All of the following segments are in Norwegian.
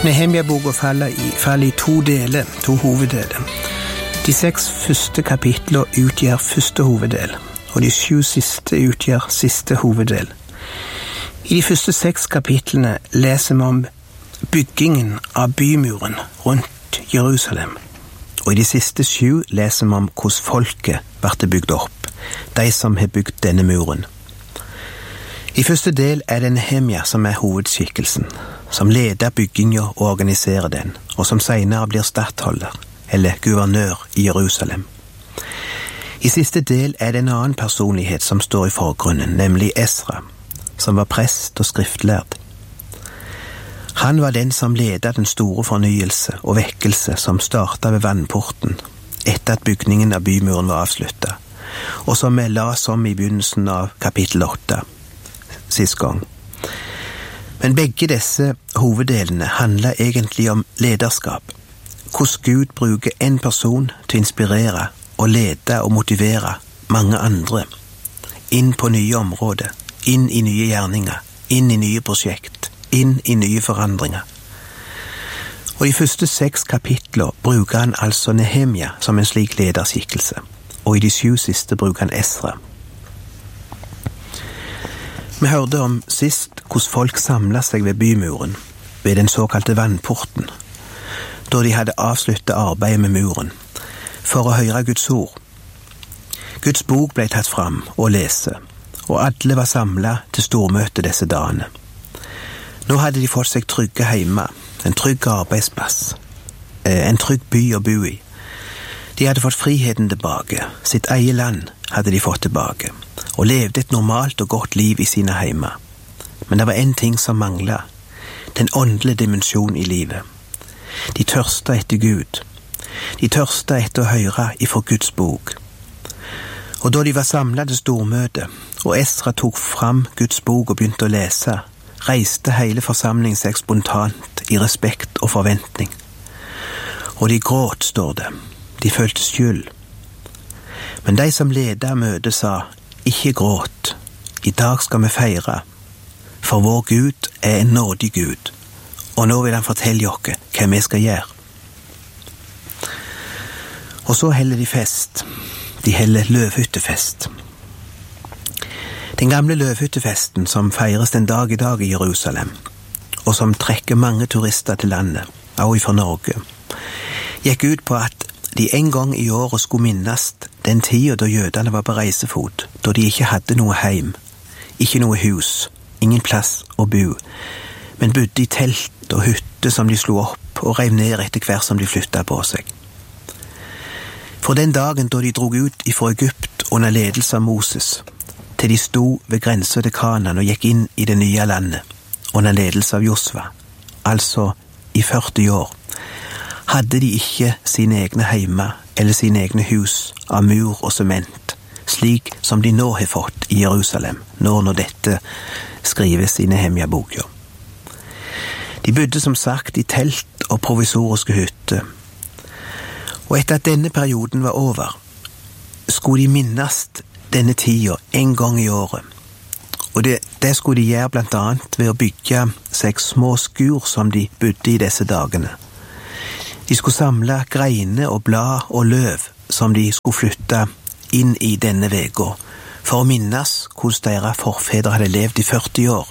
Nehemia-boka faller i to deler, to hoveddeler. De 6 første kapitlene utgjør første hoveddel, og de 7 siste utgjør siste hoveddel. I de første 6 kapitlene leser vi om byggingen av bymuren rundt Jerusalem, og i de siste 7 leser vi om hvordan folket ble bygd opp, de som har bygd denne muren. I første del det Nehemia som hovedskikkelsen, som leder byggingen og organiserer den, og som senere blir stattholder, eller guvernør i Jerusalem. I siste del det en annen personlighet som står i forgrunnen, nemlig Esra, som var prest og skriftlærd. Han var den som ledet den store fornyelse og vekkelse som startet ved vannporten, etter at bygningen av bymuren var avsluttet, og som vi las om i begynnelsen av kapittel 8, sist gang. Men begge disse hoveddelene handler egentlig om lederskap, hvordan Gud bruker en person til å inspirere og lede og motivere mange andre inn på nye områder, inn i nye gjerninger, inn i nye prosjekt, inn i nye forandringer. Og i første 6 kapitler bruker han altså Nehemia som en slik lederskikkelse, og i de 7 siste bruker han Esra. Vi hørte om sist hvordan folk samlet seg ved bymuren, ved den såkalte vannporten, da de hadde avsluttet arbeidet med muren, for å høre Guds ord. Guds bok ble tatt fram og lese, og alle var samlet til stormøte disse dagene. Nå hadde de fått seg trygge hjemme, en trygg arbeidsplass, en trygg by å bo i. De hadde fått friheten tilbake, sitt eget land hadde de fått tilbake, og levde et normalt og godt liv i sine hjemme. Men det var en ting som manglet, den åndelige dimensjonen i livet. De tørste etter Gud. De tørste etter å høre ifra Guds bok. Og da de var samlet til stormøte, og Esra tok fram Guds bok og begynte å lese, reiste hele forsamlingen seg spontant i respekt og forventning. Og de gråt, står det. De følte skyld. Men de som ledet møtet sa, ikke gråt, i dag skal vi feire, for vår Gud en nådig Gud, og nå vil han fortelle oss hva vi skal gjøre. Og så heller de fest. De heller løvhyttefest. Den gamle løvhyttefesten som feires den dag i dag i Jerusalem, og som trekker mange turister til landet, også fra Norge, gikk ut på at de en gang i året skulle minnes den tiden da jødene var på reisefot, da de ikke hadde noe heim, ikke noe hus, ingen plass å bo, men bodde i telt og hytte som de slo opp og rev ned etter hver som de flyttet på seg. For den dagen da de drog ut ifra Egypt under ledelse av Moses, til de sto ved grensen til Kanaan og gikk inn i det nye landet, under ledelse av Josva, altså i 40 år, hadde de ikke sine egne heime eller sine egne hus av mur og sement, slik som de nå har fått i Jerusalem, når dette skrives i Nehemia-boka. De bodde som sagt i telt og provisoriske hytter, og etter at denne perioden var over, skulle de minnes denne tida en gang i året, og det skulle de gjøre blant annet ved å bygge seg små skur som de bodde i disse dagene. De skulle samle greiner og blad og løv som de skulle flytte inn i denne vega, for å minnes hvordan deres forfedre hadde levd i 40 år.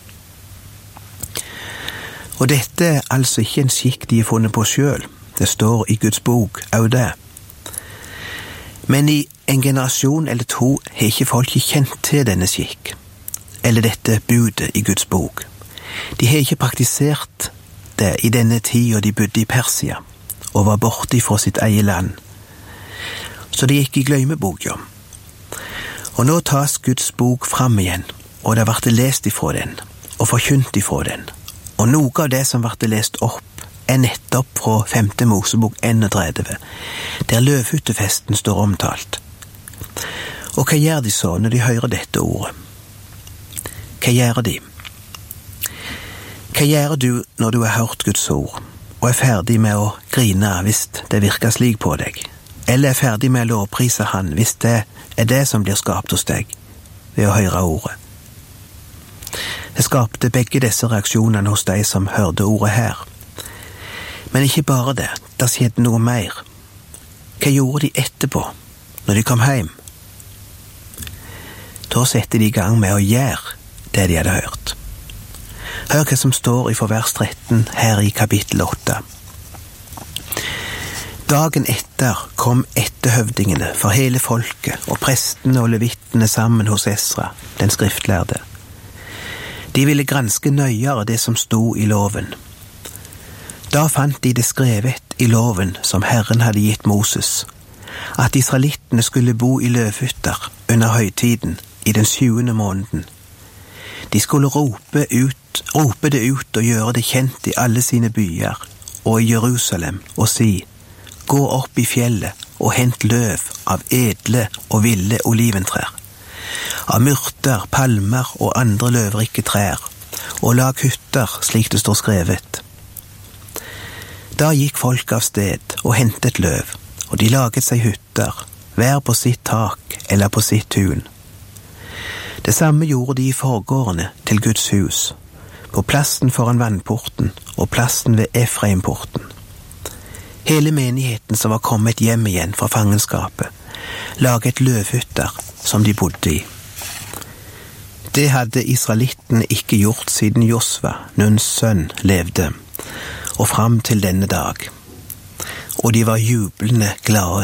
Og dette altså ikke en skikk de har funnet på selv, det står i Guds bok, også det. Men i en generasjon eller 2 har ikke folk kjent til denne skikk, eller dette budet i Guds bok. De har ikke praktisert det i denne tida de bodde i Persia, og var borte fra sitt eget land. Så de gikk i gløymeboka. Og nå tas Guds bok fram igjen, og det ble lest ifra den, og forkynt ifra den. Og noe av det som ble lest opp, nettopp fra 5. Mosebok 31, der løvhyttefesten står omtalt. Og hva gjør de så når de hører dette ordet? Hva gjør de? Hva gjør du når du har hørt Guds ord, og er ferdig med å grine hvis det virker slik på deg, eller er ferdig med å lovprise han hvis det det som blir skapt hos deg, ved å høre ordet? Det skapte begge disse reaksjonene hos de som hørte ordet her. Men ikke bare det, det skjedde noe mer. Hva gjorde de etterpå, når de kom hjem? Da satte de i gang med å gjøre det de hadde hørt. Hør hva som står i vers 13 her i kapittel 8. Dagen etter kom etterhøvdingene for hele folket og prestene og levittene sammen hos Esra, den skriftlærde. De ville granske nøyere det som sto i loven. Da fant de det skrevet i loven som Herren hadde gitt Moses, at israelittene skulle bo i løvhytter under høytiden i den 7. måneden. De skulle rope det ut og gjøre det kjent i alle sine byer og i Jerusalem og si: Gå opp i fjellet og hent løv av edle og ville oliventrær, av myrter, palmer og andre løvrike trær, og lag hytter slik det står skrevet. Da gikk folk av sted og hentet løv, og de laget seg hytter, hver på sitt tak eller på sitt tun. Det samme gjorde de i forgårdene til Guds hus, på plassen foran vannporten og plassen ved Efraimporten. Hele menigheten som var kommet hjem igjen fra fangenskapet, laget løvhytter som de bodde i. Det hadde israelittene ikke gjort siden Josva, Nuns sønn, levde, og fram til denne dag, og de var jublende glade.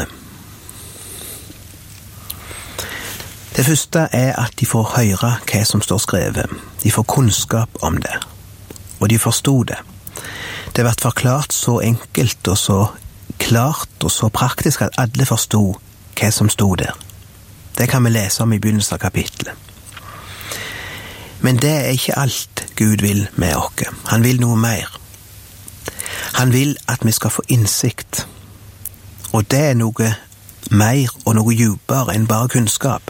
Det første er at de får høre hva som står skrevet. De får kunnskap om det, og de forstod det. Det ble forklart så enkelt og så klart og så praktisk at alle forstod hva som stod der. Det kan vi lese om i begynnelsen av kapittelet. Men det er ikke alt Gud vil med oss. Han vil noe mer. Han vil at vi skal få innsikt, og det er noe mer og noe djupere enn bare kunnskap.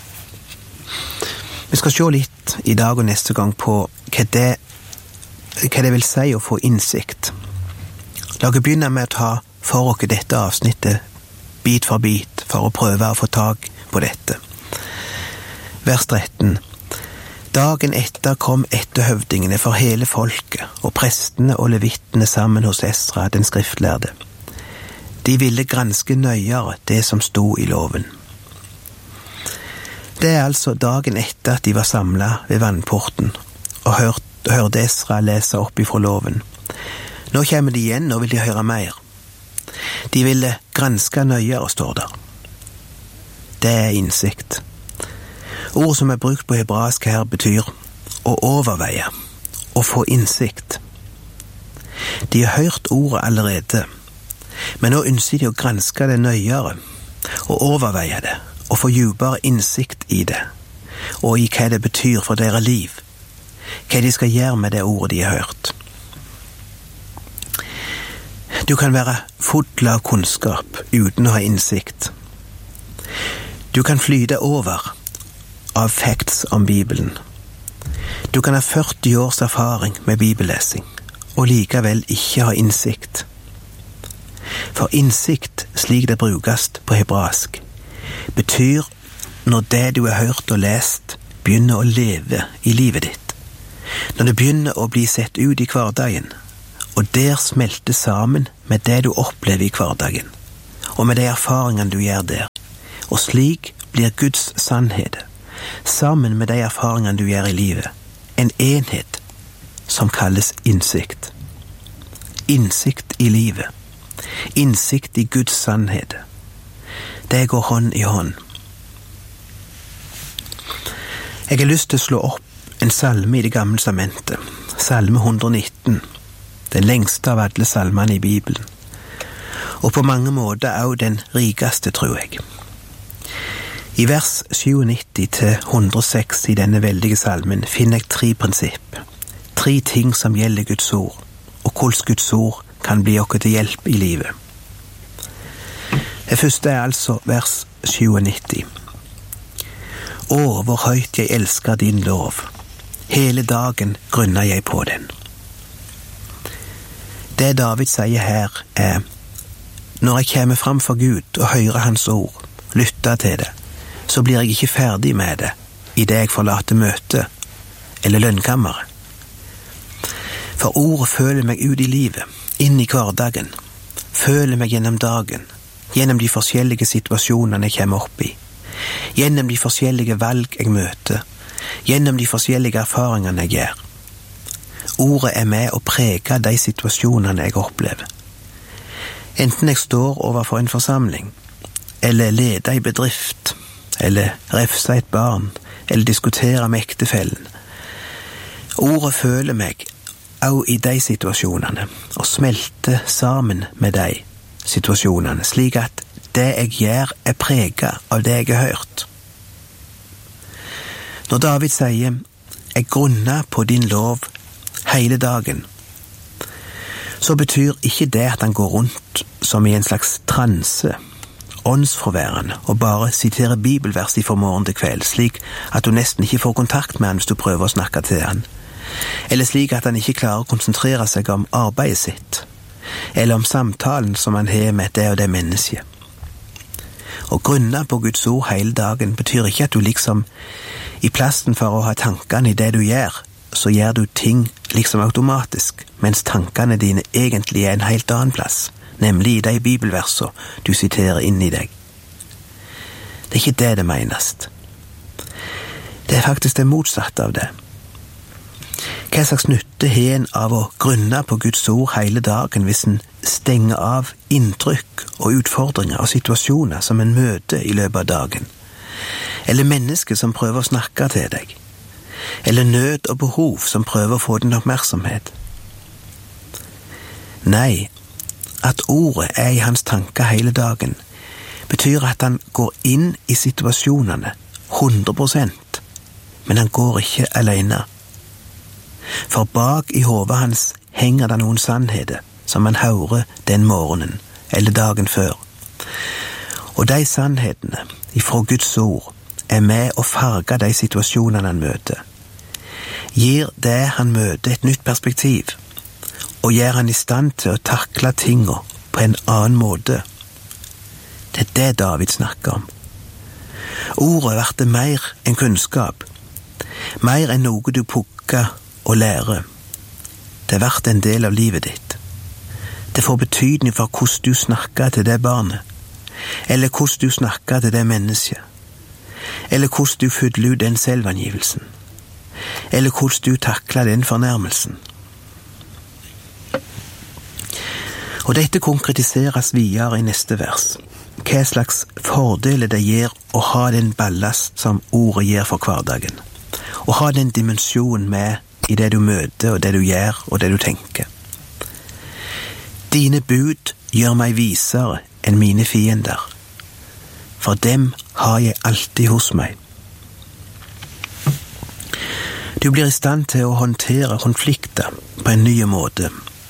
Vi skal se litt i dag og neste gang på hva det vil si å få innsikt. La oss begynne med å ta for oss dette avsnittet bit for bit for å prøve å få tak på dette. Vers 13. Dagen etter kom etterhøvdingene for hele folket, og prestene og levittene sammen hos Esra, den skriftlærde. De ville granske nøyere det som sto i loven. Det er altså dagen etter at de var samlet ved vannporten, og hørte Esra lese opp ifra loven. Nå kommer de igjen og vil de høre mer. De ville granske nøyere, står der. Det er innsikt. Ord som er brukt på hebraisk her betyr å overveie, å få innsikt. De har hørt ordet allerede, men nå ønsker de å granske det nøyere, og overveie det, og få djupere innsikt i det, og i hva det betyr for deres liv, hva de skal gjøre med det ordet de har hørt. Du kan være full av kunnskap uten å ha innsikt. Du kan flyte over av facts om Bibelen. Du kan ha 40 års erfaring med bibellesing, og likevel ikke ha innsikt. For innsikt, slik det brukes på hebraisk, betyr når det du har hørt og lest, begynner å leve i livet ditt. Når det begynner å bli sett ut i hverdagen, og der smelter sammen med det du opplever i hverdagen, og med de erfaringene du gjør der. Og slik blir Guds sannhet, sammen med de erfaringene du gjør i livet, en enhet som kalles innsikt. Innsikt i livet. Innsikt i Guds sannhet. Det går hånd i hånd. Jeg har lyst til å slå opp en salme i Det gamle testamentet, salme 119, den lengste av alle salmene i Bibelen, og på mange måter også den rikeste, tror jeg. I vers 97-106 i denne veldige salmen finner jeg 3 prinsipp, 3 ting som gjelder Guds ord, og hvordan Guds ord kan bli oss til hjelp i livet. Det første er altså vers 97. Å, hvor høyt jeg elsker din lov. Hele dagen grunner jeg på den. Det David sier her er: når jeg kommer fram for Gud og hører hans ord, lytter til det, så blir jeg ikke ferdig med det i det jeg forlater møtet eller lønnkammeret. For ordet følger meg ut i livet, inn i hverdagen, føler meg gjennom dagen, gjennom de forskjellige situasjonene jeg kommer opp i, gjennom de forskjellige valg jeg møter, gjennom de forskjellige erfaringene jeg gjør. Ordet med å prege de situasjonene jeg opplever. Enten jeg står overfor en forsamling, eller leder en bedrift, eller refser et barn, eller diskuterer med ektefellen. Ordet føler meg også i de situasjonene, og smelter sammen med de situasjonene, slik at det jeg gjør preget av det jeg har hørt. Når David sier, jeg grunner på din lov hele dagen, så betyr ikke det at han går rundt som i en slags transe, åndsforværende, og bare siterer bibelvers fra morgen til kveld, slik at du nesten ikke får kontakt med han hvis du prøver å snakke til han, eller slik at han ikke klarer å konsentrere seg om arbeidet sitt, eller om samtalen som han har med det og det mennesket. Å grunne på Guds ord hele dagen betyr ikke at du liksom, i plassen for å ha tankene i det du gjør, så gjør du ting liksom automatisk, mens tankene dine egentlig er en helt annen plass, nemlig i de bibelversene du siterer inn i deg. Det er ikke det det menest. Det er faktisk det motsatte av det. Hva slags nytte har en av å grunne på Guds ord hele dagen hvis en stenger av inntrykk og utfordringer og situasjoner som en møter i løpet av dagen? Eller mennesker som prøver å snakke til deg? Eller nød og behov som prøver å få din oppmerksomhet? Nei, at ordet er i hans tanker hele dagen, betyr at han går inn i situasjonene 100%, men han går ikke alene. For bak i hodet hans henger det noen sannheter som han hører den morgenen eller dagen før. Og de sannhetene ifra Guds ord er med å farge de situasjonene han møter. Gir det han møter et nytt perspektiv, og gjør han i stand til å takle tingene på en annen måte. Det er det David snakker om. Ordet blir mer enn kunnskap, mer enn noe du pukker og lærer. Det blir en del av livet ditt. Det får betydning for hvordan du snakker til det barnet, eller hvordan du snakker til det mennesket, eller hvordan du fyller ut den selvangivelsen, eller hvordan du takler den fornærmelsen. Og dette konkretiseres videre i neste vers. Hva slags fordeler det gir å ha den ballast som ordet gir for hverdagen, og ha den dimensjonen med i det du møter og det du gjør og det du tenker. Dine bud gjør meg visere enn mine fiender, for dem har jeg alltid hos meg. Du blir i stand til å håndtere konflikter på en ny måte.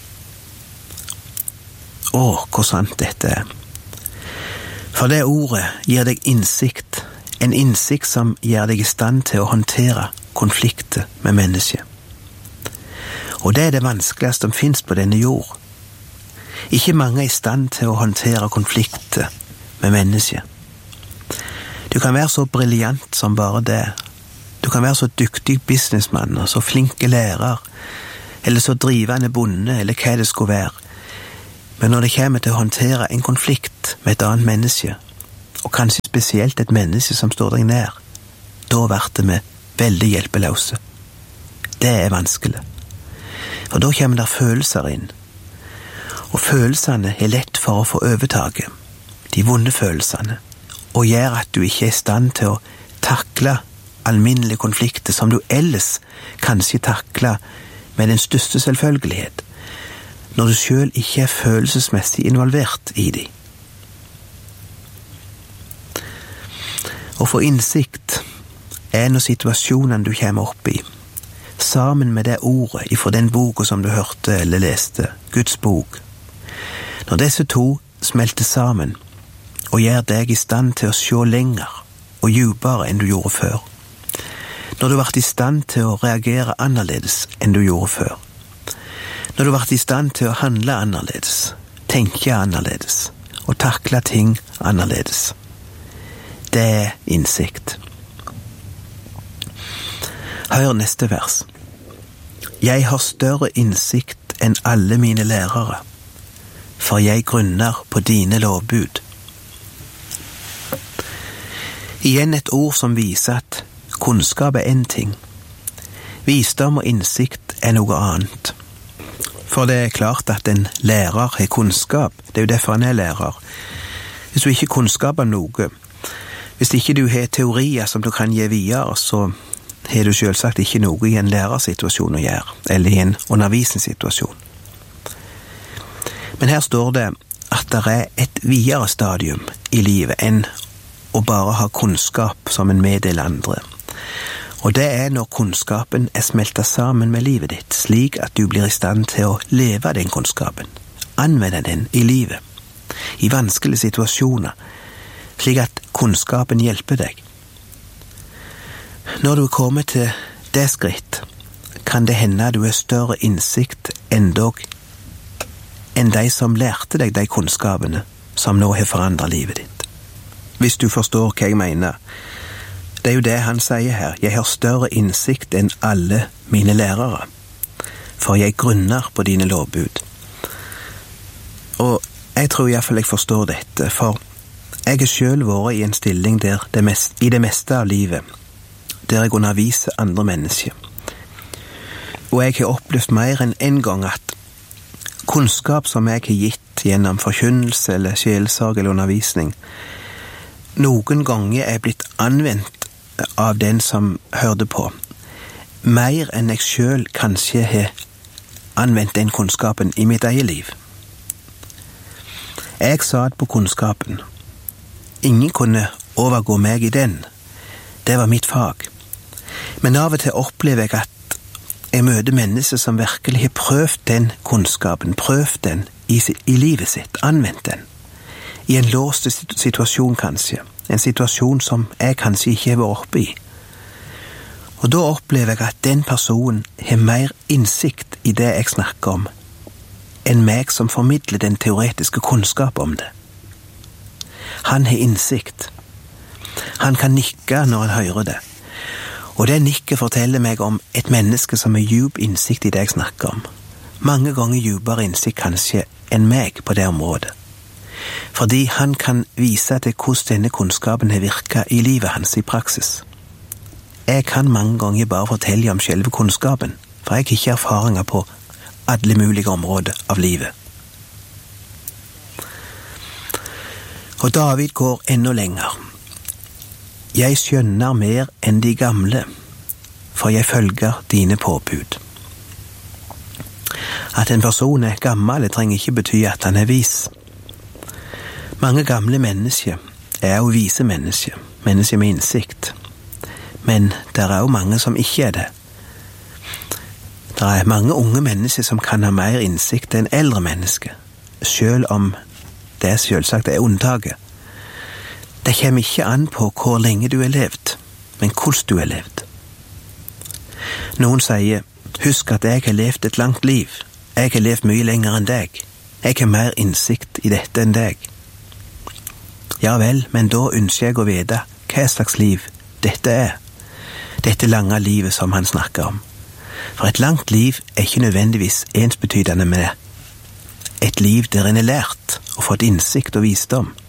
Hvor sant dette er. For det ordet gir deg innsikt, en innsikt som gjør deg i stand til å håndtere konflikter med mennesker. Og det er det vanskeligste som finnes på denne jord. Ikke mange er i stand til å håndtere konflikter med mennesker. Du kan være så briljant som bare det. Du kan være så dyktig businessmann og så flinke lærer, eller så drivende bonde, eller hva det skulle være. Men når det kommer til å håndtere en konflikt med et annet menneske, og kanskje spesielt et menneske som står deg nær, da blir vi veldig hjelpeløse. Det er vanskelig. For da kommer der følelser inn. Og følelsene er lett for å få overtaket, de vonde følelsene, og gjør at du ikke er i stand til å takle alminnelige konflikter som du ellers kanskje takler med den største selvfølgelighet, når du selv ikke er følelsesmessig involvert i dem. Å få innsikt er når situasjonen du kommer opp i, sammen med det ordet ifra den boka som du hørte eller leste, Guds bok. Når disse to smelter sammen og gjør deg i stand til å se lenger og djupere enn du gjorde før. Når du ble i stand til å reagere annerledes enn du gjorde før. Når du ble i stand til å handle annerledes, tenke annerledes og takle ting annerledes. Det er innsikt. Hør neste vers. Jeg har større innsikt enn alle mine lærere, for jeg grunner på dine lovbud. Igjen et ord som viser at kunnskap er en ting. Visdom og innsikt er noe annet. For det er klart at en lærer har kunnskap. Det er jo derfor han er lærer. Hvis du ikke har kunnskap om noe, hvis ikke du har teorier som du kan gi videre, så har du selvsagt ikke noe i en lærersituasjon å gjøre, eller i en undervisningssituasjon. Men her står det at det er et videre stadium i livet enn å bare ha kunnskap som en meddeler andre. Og det er når kunnskapen er smeltet sammen med livet ditt, slik at du blir i stand til å leve den kunnskapen, anvende den i livet, i vanskelige situasjoner, slik at kunnskapen hjelper deg. Når du kommer til det skritt, kan det hende du har større innsikt enn de som lærte deg de kunnskapene som nå har forandret livet ditt. Hvis du forstår hva jeg mener. Det er jo det han sier her. Jeg har større innsikt enn alle mine lærere, for jeg grunner på dine lovbud. Og jeg tror i hvert fall jeg forstår dette, for jeg har selv vært i en stilling der i det meste av livet, der jeg underviser andre mennesker. Og jeg har opplevd mer enn en gang at kunnskap som jeg har gitt gjennom forkynnelse eller sjelesorg eller undervisning, noen ganger er blitt anvendt av den som hørte på, mer enn jeg selv kanskje har anvendt den kunnskapen i mitt eget liv. Jeg satt på kunnskapen. Ingen kunne overgå meg i den. Det var mitt fag. Men av og til opplever jeg at jeg møter mennesker som virkelig har prøvd den kunnskapen, prøvd den i livet sitt, anvendt den. I en låst situasjon kanskje. En situasjon som jeg kanskje ikke har vært oppe i. Og da opplever jeg at den personen har mer innsikt i det jeg snakker om, enn meg som formidler den teoretiske kunnskap om det. Han har innsikt. Han kan nikke når han hører det. Og det nikket forteller meg om et menneske som har djup innsikt i det jeg snakker om. Mange ganger djupere innsikt kanskje enn meg på det området. Fordi han kan vise til hvordan denne kunnskapen har virket i livet hans i praksis. Jeg kan mange ganger bare fortelle om selve kunnskapen, for jeg har ikke erfaringer på alle mulige områder av livet. Og David går enda lenger. Jeg skjønner mer enn de gamle, for jeg følger dine påbud. At en person er gammel trenger ikke bety at han er vis. Mange gamle mennesker er jo vise mennesker, mennesker med innsikt. Men det er også mange som ikke er det. Det er mange unge mennesker som kan ha mer innsikt enn eldre mennesker, selv om det selvsagt er unntaket. Det kommer ikke an på hvor lenge du har levd, men hvordan du har levd. Noen sier, husk at jeg har levd et langt liv. Jeg har levd mye lenger enn deg. Jeg har mer innsikt i dette enn deg. Ja vel, men da ønsker jeg å vite hva slags liv dette er. Dette lange livet som han snakker om. For et langt liv er ikke nødvendigvis ensbetydende med et liv der en er lært og fått innsikt og visdom.